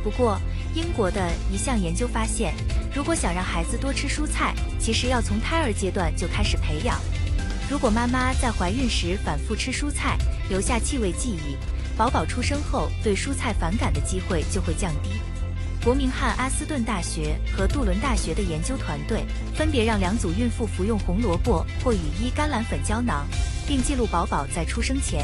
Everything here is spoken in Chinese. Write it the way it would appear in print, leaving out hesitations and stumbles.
不过，英国的一项研究发现，如果想让孩子多吃蔬菜，其实要从胎儿阶段就开始培养。如果妈妈在怀孕时反复吃蔬菜，留下气味记忆，宝宝出生后对蔬菜反感的机会就会降低。伯明翰阿斯顿大学和杜伦大学的研究团队分别让2组孕妇服用红萝卜或羽衣甘蓝粉胶囊，并记录宝宝在出生前